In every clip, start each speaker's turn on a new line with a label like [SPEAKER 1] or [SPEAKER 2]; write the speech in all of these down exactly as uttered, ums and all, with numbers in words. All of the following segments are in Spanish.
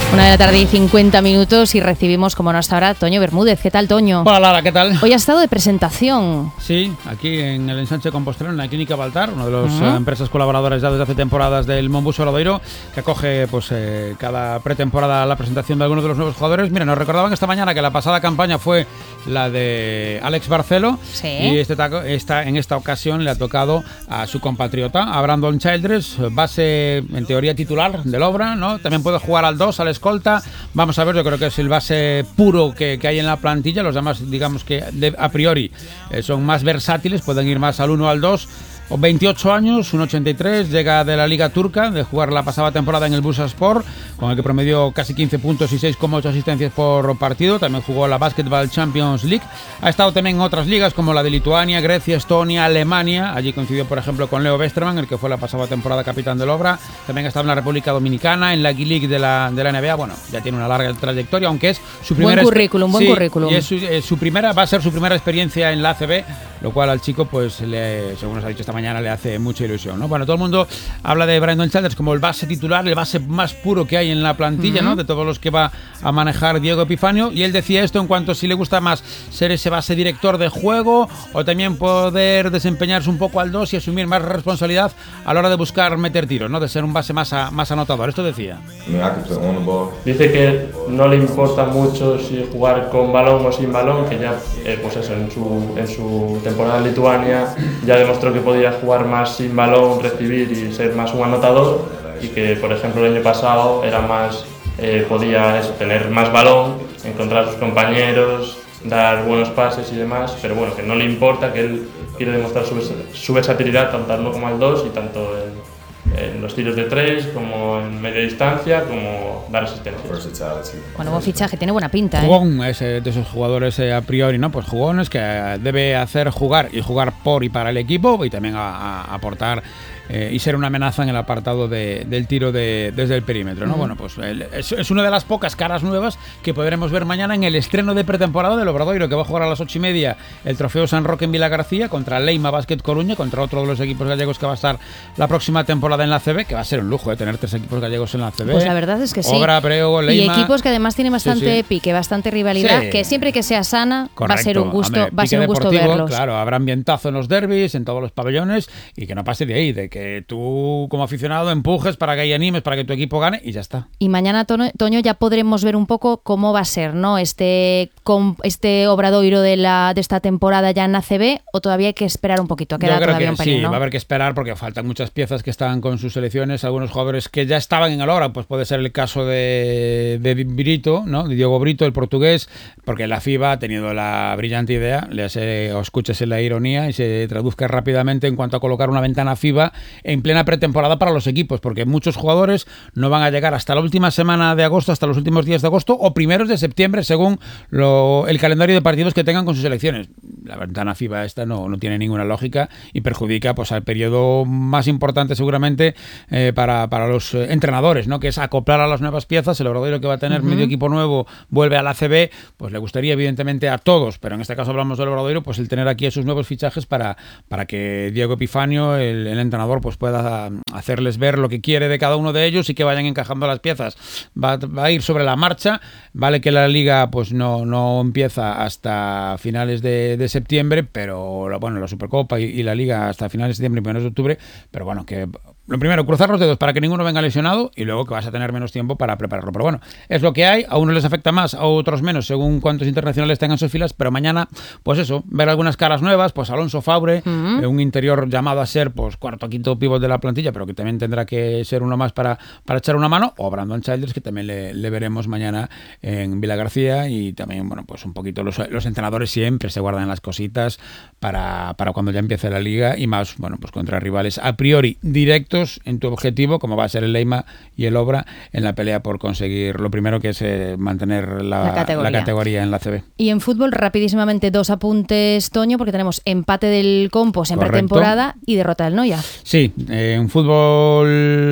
[SPEAKER 1] Una de la tarde y cincuenta minutos y recibimos, como no hasta ahora, Toño Bermúdez. ¿Qué tal, Toño?
[SPEAKER 2] Hola, Lara, ¿qué tal?
[SPEAKER 1] Hoy has estado de presentación.
[SPEAKER 2] Sí, aquí en el Ensanche Compostelano, en la Clínica Baltar, una de las uh-huh. uh, empresas colaboradoras ya desde hace temporadas del Monbus Obradoiro, que acoge pues eh, cada pretemporada la presentación de algunos de los nuevos jugadores. Mira, nos recordaban esta mañana que la pasada campaña fue la de Alex Barcelo,
[SPEAKER 1] sí.
[SPEAKER 2] y este taco, esta, en esta ocasión le ha tocado a su compatriota, a Brandon Childress, base en teoría titular del Obra, ¿no? También puede jugar al dos, al escolta. Vamos a ver, yo creo que es el base puro que, que hay en la plantilla. Los demás, digamos que de, a priori eh, son más versátiles, pueden ir más al uno o al dos. veintiocho años, uno ochenta y tres, llega de la Liga Turca, de jugar la pasada temporada en el Bursaspor, con el que promedió casi quince puntos y seis coma ocho asistencias por partido. También jugó la Basketball Champions League. Ha estado también en otras ligas como la de Lituania, Grecia, Estonia, Alemania. Allí coincidió, por ejemplo, con Leo Westerman, el que fue la pasada temporada capitán del Obra. También ha estado en la República Dominicana, en la G-League de la, de la N B A. Bueno, ya tiene una larga trayectoria, aunque es su primera...
[SPEAKER 1] Buen currículum, buen
[SPEAKER 2] sí,
[SPEAKER 1] currículum.
[SPEAKER 2] Y es su, es su primera, va a ser su primera experiencia en la A C B, lo cual al chico, pues, le, según nos ha dicho esta mañana, le hace mucha ilusión, ¿no? Bueno, todo el mundo habla de Brandon Childress como el base titular, el base más puro que hay en la plantilla, uh-huh. ¿no? De todos los que va a manejar Diego Epifanio. Y él decía esto en cuanto a si le gusta más ser ese base director de juego o también poder desempeñarse un poco al dos y asumir más responsabilidad a la hora de buscar meter tiros, ¿no? De ser un base más, a, más anotador. Esto decía.
[SPEAKER 3] Dice que no le importa mucho si jugar con balón o sin balón, que ya, eh, pues eso, en su, en su temporada en Lituania ya demostró que podía jugar más sin balón, recibir y ser más un anotador, y que, por ejemplo, el año pasado era más, eh, podía eso, tener más balón, encontrar a sus compañeros, dar buenos pases y demás, pero bueno, que no le importa, que él quiere demostrar su, su versatilidad tanto al uno como al dos, y tanto en, en los tiros de tres, como en media distancia, como dar asistencias.
[SPEAKER 1] Bueno, buen fichaje, tiene buena pinta, ¿eh?
[SPEAKER 2] Jugón, ese, de esos jugadores eh, a priori, ¿no? Pues jugones que debe hacer jugar y jugar por y para el equipo, y también a, a aportar eh, y ser una amenaza en el apartado de, del tiro de, desde el perímetro, ¿no? Uh-huh. Bueno, pues el, es, es una de las pocas caras nuevas que podremos ver mañana en el estreno de pretemporada del Obradoiro, que va a jugar a las ocho y media el Trofeo San Roque en Vilagarcía contra Leima Basket Coruña, contra otro de los equipos gallegos que va a estar la próxima temporada en la A C B, que va a ser un lujo de tener tres equipos gallegos en la A C B.
[SPEAKER 1] Pues la verdad es que sí.
[SPEAKER 2] Obra, Prego, Leima.
[SPEAKER 1] Y equipos que además tienen bastante sí, sí. pique, bastante rivalidad, sí. que siempre que sea sana, correcto, va a ser un gusto, hombre, va a ser un gusto verlos.
[SPEAKER 2] Claro, habrá ambientazo en los derbis, en todos los pabellones, y que no pase de ahí, de que tú como aficionado empujes para que hay animes, para que tu equipo gane, y ya está.
[SPEAKER 1] Y mañana, Toño, ya podremos ver un poco cómo va a ser, ¿no? Este, este Obradoiro de, la, de esta temporada ya en A C B, o todavía hay que esperar un poquito, queda todavía
[SPEAKER 2] que,
[SPEAKER 1] un pelín,
[SPEAKER 2] sí,
[SPEAKER 1] ¿no?
[SPEAKER 2] Va a haber que esperar porque faltan muchas piezas que están con sus selecciones, algunos jugadores que ya estaban en el Obra, pues puede ser el caso de, de Brito, ¿no? De Diogo Brito, el portugués, porque la FIBA ha tenido la brillante idea, le hace, o escúchese la ironía y se traduzca rápidamente en cuanto a colocar una ventana FIBA en plena pretemporada para los equipos, porque muchos jugadores no van a llegar hasta la última semana de agosto, hasta los últimos días de agosto o primeros de septiembre, según lo, el calendario de partidos que tengan con sus selecciones. La ventana FIBA esta no, no tiene ninguna lógica y perjudica pues al periodo más importante seguramente eh, para, para los eh, entrenadores, ¿no? Que es acoplar a las nuevas piezas. El Obradoiro, que va a tener uh-huh. medio equipo nuevo, vuelve a la A C B, pues le gustaría evidentemente a todos, pero en este caso hablamos del Obradoiro, pues el tener aquí esos nuevos fichajes para, para que Diego Epifanio, el, el entrenador, pues pueda hacerles ver lo que quiere de cada uno de ellos y que vayan encajando las piezas. Va, va a ir sobre la marcha. Vale que la liga pues no, no empieza hasta finales de, de septiembre, pero bueno, la Supercopa y, y la liga hasta finales de septiembre y primeros de octubre, pero bueno, que lo primero, cruzar los dedos para que ninguno venga lesionado, y luego que vas a tener menos tiempo para prepararlo. Pero bueno, es lo que hay, a unos les afecta más, a otros menos, según cuántos internacionales tengan sus filas, pero mañana, pues eso, ver algunas caras nuevas, pues Alonso Faure, uh-huh. eh, un interior llamado a ser pues cuarto o quinto pívot de la plantilla, pero que también tendrá que ser uno más para, para echar una mano, o Brandon Childress, que también le, le veremos mañana en Vilagarcía, y también, bueno, pues un poquito los, los entrenadores siempre se guardan las cositas para, para cuando ya empiece la liga, y más, bueno, pues contra rivales a priori directos en tu objetivo, como va a ser el Leima y el Obra, en la pelea por conseguir lo primero, que es eh, mantener la, la, categoría. la categoría en la A C B.
[SPEAKER 1] Y en fútbol, rapidísimamente, dos apuntes, Toño, porque tenemos empate del Compos en Correcto. pretemporada y derrota del Noia.
[SPEAKER 2] Sí, eh, en fútbol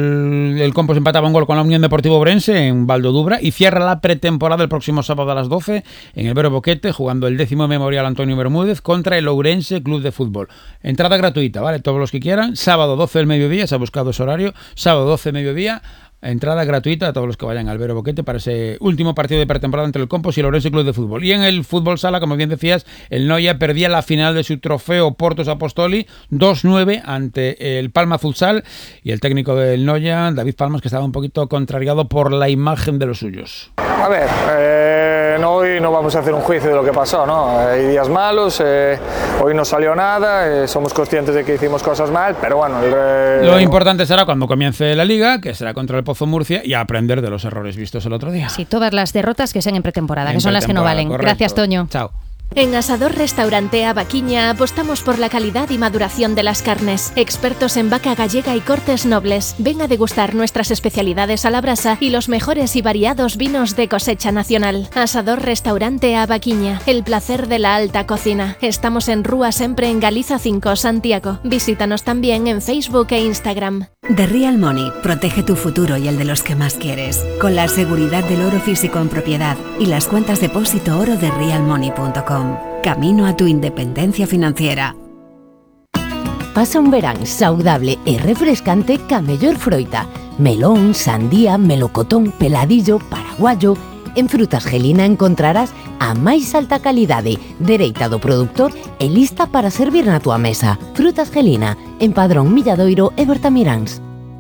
[SPEAKER 2] el Compos empataba un gol con la Unión Deportivo Ourense en Valdodubra y cierra la pretemporada el próximo sábado a las doce en el Vero Boquete, jugando el décimo memorial Antonio Bermúdez contra el Ourense Club de Fútbol. Entrada gratuita, ¿vale? Todos los que quieran. Sábado doce del mediodía, se ha buscado ese horario. Sábado doce del mediodía. entrada gratuita a todos los que vayan al Vero Boquete para ese último partido de pretemporada entre el Compos y el Ourense Club de Fútbol. Y en el fútbol sala, como bien decías, el Noia perdía la final de su trofeo Portos Apostoli dos nueve ante el Palma Futsal, y el técnico del Noia, David Palmas, que estaba un poquito contrariado por la imagen de los suyos.
[SPEAKER 4] A ver, eh, no, hoy no vamos a hacer un juicio de lo que pasó, ¿no? Hay días malos, eh, hoy no salió nada, eh, somos conscientes de que hicimos cosas mal, pero bueno... El, eh,
[SPEAKER 2] lo importante será cuando comience la Liga, que será contra el Pozo Murcia, y aprender de los errores vistos el otro día.
[SPEAKER 1] Sí, todas las derrotas que sean en pretemporada,
[SPEAKER 2] en
[SPEAKER 1] que son las que no valen.
[SPEAKER 2] Correcto.
[SPEAKER 1] Gracias, Toño.
[SPEAKER 2] Chao.
[SPEAKER 5] En Asador Restaurante Avaquiña apostamos por la calidad y maduración de las carnes. Expertos en vaca gallega y cortes nobles. Ven a degustar nuestras especialidades a la brasa y los mejores y variados vinos de cosecha nacional. Asador Restaurante Avaquiña, el placer de la alta cocina. Estamos en Rúa Sempre en Galiza cinco, Santiago. Visítanos también en Facebook e Instagram.
[SPEAKER 6] The Real Money protege tu futuro y el de los que más quieres, con la seguridad del oro físico en propiedad y las cuentas depósito oro de real money punto com. Camino a tu independencia financiera.
[SPEAKER 7] Pasa un verán saudable e refrescante ca mellor froita. Melón, sandía, melocotón, peladillo, paraguayo. En Frutas Gelina encontrarás a máis alta calidade, dereita do produtor e lista para servir na tua mesa. Frutas Gelina, en Padrón, Milladoiro e Bertamiráns.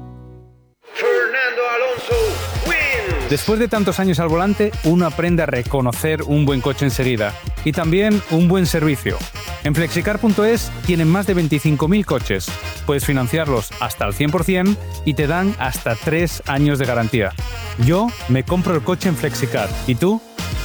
[SPEAKER 8] Después de tantos años al volante, uno aprende a reconocer un buen coche enseguida y también un buen servicio. En flexicar punto es tienen más de veinticinco mil coches. Puedes financiarlos hasta el cien por ciento y te dan hasta tres años de garantía. Yo me compro el coche en Flexicar. ¿Y tú?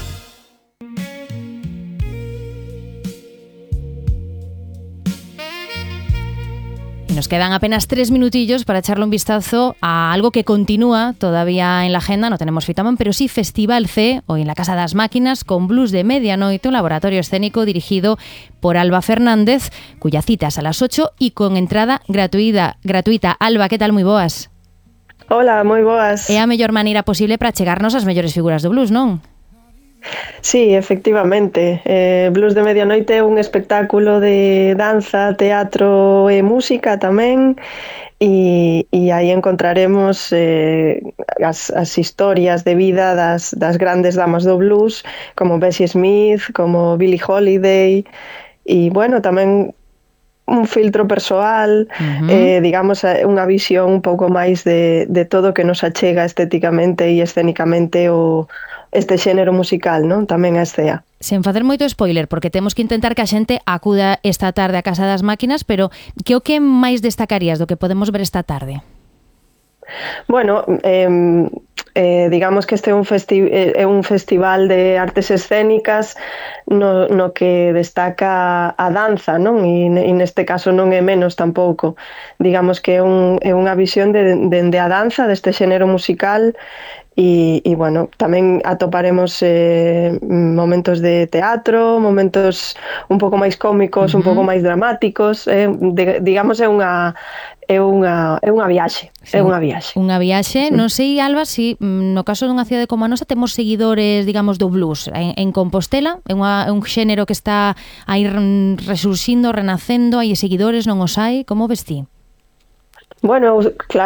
[SPEAKER 1] Y nos quedan apenas tres minutillos para echarle un vistazo a algo que continúa todavía en la agenda. No tenemos Fitaman, pero sí Festival C, hoy en la Casa das Máquinas, con Blues de Medianoite, un laboratorio escénico dirigido por Alba Fernández, cuya cita es a las ocho y con entrada gratuita. gratuita. Alba, que tal? Moi boas.
[SPEAKER 9] Hola, moi boas.
[SPEAKER 1] É a mellor maneira posible para chegarnos ás mellores figuras do blues, non?
[SPEAKER 9] Sí, efectivamente. Eh, Blues de Medianoite é un espectáculo de danza, teatro e música tamén, e, e aí encontraremos eh, as, as historias de vida das, das grandes damas do blues, como Bessie Smith, como Billie Holiday, e, bueno, tamén un filtro persoal, uh-huh. eh, digamos, unha visión un pouco máis de, de todo que nos achega estéticamente e escénicamente o este xénero musical, non? Tamén a escea.
[SPEAKER 1] Sen facer moito spoiler, porque temos que intentar que a xente acuda esta tarde a Casa das Máquinas, pero que o que máis destacarías do que podemos ver esta tarde?
[SPEAKER 9] Bueno, eh, eh, digamos que este é un, festi- é un festival de artes escénicas no, no que destaca a danza, non? E, e neste caso non é menos tampouco. Digamos que é, un, é unha visión de, de, de a danza, deste xénero musical. E, e bueno, tamén atoparemos eh, momentos de teatro, momentos un pouco máis cómicos, uh-huh. un pouco máis dramáticos, eh, de, digamos é unha é unha é unha viaxe, sí, é unha viaxe.
[SPEAKER 1] Unha viaxe, non sei, Alba, si no caso dunha cidade como a nosa temos seguidores, digamos, do blues en, en Compostela, é, unha, é un xénero que está aí resurxindo, renacendo, hai seguidores, non os hai, como ves ti?
[SPEAKER 9] Bueno, claro.